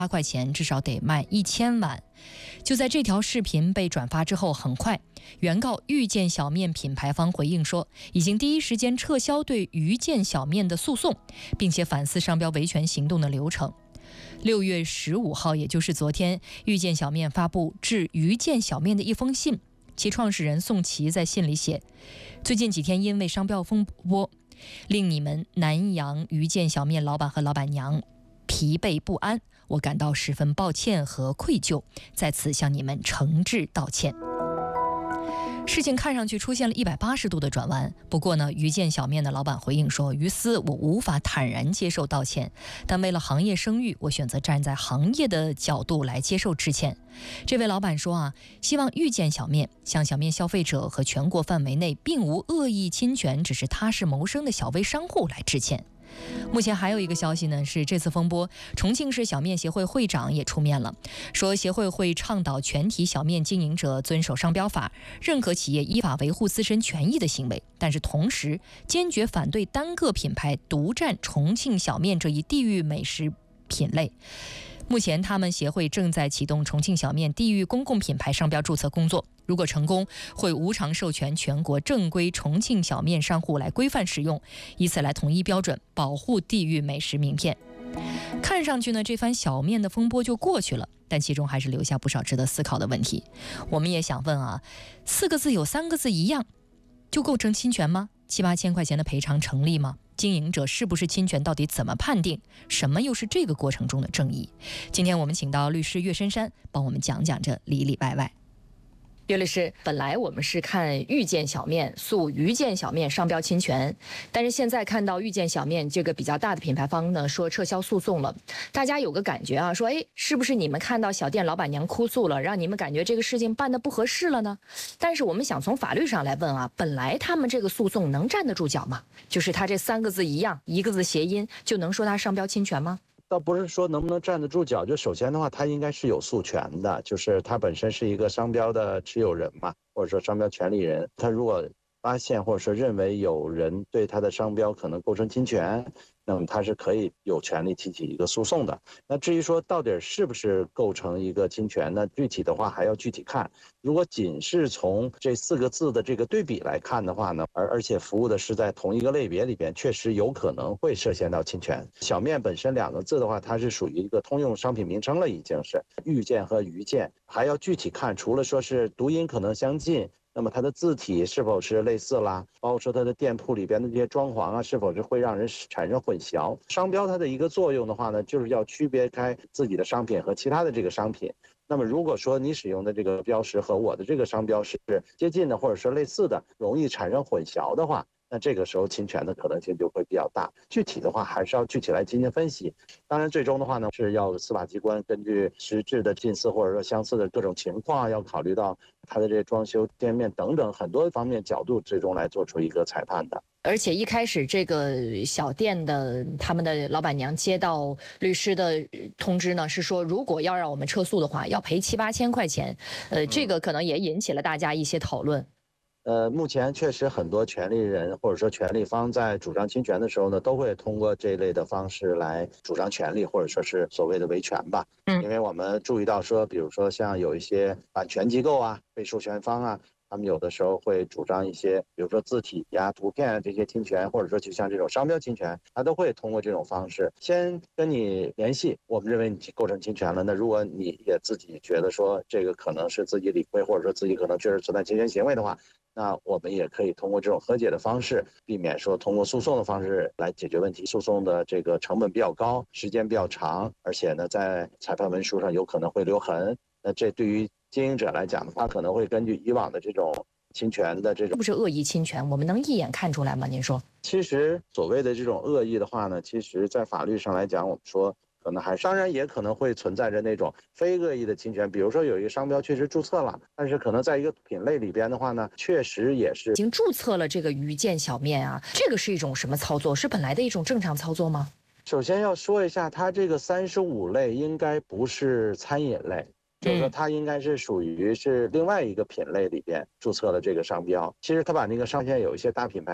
块钱至少得卖1000碗。就在这条视频被转发之后，很快原告遇见小面品牌方回应说，已经第一时间撤销对遇见小面的诉讼，并且反思商标维权行动的流程。6月15号，也就是昨天，遇见小面发布致遇见小面的一封信，其创始人宋琦在信里写：最近几天因为商标风波，令你们南阳遇见小面老板和老板娘疲惫不安，我感到十分抱歉和愧疚，在此向你们诚挚道歉。事情看上去出现了180度的转弯，不过呢，遇见小面的老板回应说，于私我无法坦然接受道歉，但为了行业声誉，我选择站在行业的角度来接受致歉。这位老板说希望遇见小面向小面消费者和全国范围内并无恶意侵权，只是踏实谋生的小微商户来致歉。目前还有一个消息呢，是这次风波，重庆市小面协会会长也出面了，说协会会倡导全体小面经营者遵守商标法，认可企业依法维护自身权益的行为，但是同时坚决反对单个品牌独占重庆小面这一地域美食品类。目前他们协会正在启动重庆小面地域公共品牌商标注册工作，如果成功，会无偿授权全国正规重庆小面商户来规范使用，以此来统一标准，保护地域美食名片。看上去呢，这番小面的风波就过去了，但其中还是留下不少值得思考的问题。我们也想问4个字有3个字一样，就构成侵权吗？7、8千块钱的赔偿成立吗？经营者是不是侵权，到底怎么判定？什么又是这个过程中的正义？今天我们请到律师岳深山帮我们讲讲这里里外外。岳律师，本来我们是看遇见小面诉遇见小面商标侵权，但是现在看到遇见小面这个比较大的品牌方呢说撤销诉讼了，大家有个感觉说是不是你们看到小店老板娘哭诉了，让你们感觉这个事情办得不合适了呢？但是我们想从法律上来问本来他们这个诉讼能站得住脚吗？就是他这3个字一样，1个字谐音，就能说他商标侵权吗？ 倒不是说能不能站得住脚，就首先的话，它应该是有诉权的，就是它本身是一个商标的持有人嘛，或者说商标权利人，他如果发现或者说认为有人对他的商标可能构成侵权，那么他是可以有权利提起一个诉讼的。那至于说到底是不是构成一个侵权呢？具体的话还要具体看。如果仅是从这4个字的这个对比来看的话呢，而且服务的是在同一个类别里边，确实有可能会涉嫌到侵权。小面本身2个字的话，它是属于一个通用商品名称了，已经是遇见和遇见，还要具体看，除了说是读音可能相近，那么它的字体是否是类似啦，包括说它的店铺里边的这些装潢是否是会让人产生混淆。商标它的一个作用的话呢，就是要区别开自己的商品和其他的这个商品。那么如果说你使用的这个标识和我的这个商标是接近的或者是类似的，容易产生混淆的话，那这个时候侵权的可能性就会比较大。具体的话还是要具体来进行分析。当然最终的话呢，是要司法机关根据实质的近似或者说相似的各种情况，要考虑到它的这装修店面等等很多方面角度，最终来做出一个裁判的。 而且一开始这个小店的他们的老板娘接到律师的通知呢，是说如果要让我们撤诉的话，要赔7、8千块钱。这个可能也引起了大家一些讨论。 目前确实很多权利人或者说权利方在主张侵权的时候呢，都会通过这类的方式来主张权利，或者说是所谓的维权吧。因为我们注意到说，比如说像有一些版权机构被授权方他们有的时候会主张一些，比如说字体图片这些侵权，或者说就像这种商标侵权，他都会通过这种方式先跟你联系，我们认为你构成侵权了。那如果你也自己觉得说这个可能是自己理亏，或者说自己可能确实存在侵权行为的话，那我们也可以通过这种和解的方式，避免说通过诉讼的方式来解决问题。诉讼的这个成本比较高，时间比较长，而且呢，在裁判文书上有可能会留痕。那这对于经营者来讲的话，可能会根据以往的这种侵权的这种， 是不是恶意侵权？我们能一眼看出来吗？您说？ 其实所谓的这种恶意的话呢，其实在法律上来讲，我们说可能还是，当然也可能会存在着那种非恶意的侵权。比如说有一个商标确实注册了，但是可能在一个品类里边的话呢，确实也是已经注册了这个遇见小面这个是一种什么操作？是本来的一种正常操作吗？ 首先要说一下，它这个35类应该不是餐饮类。就是说它应该是属于是另外一个品类里边注册了这个商标。其实它把那个上线有一些大品牌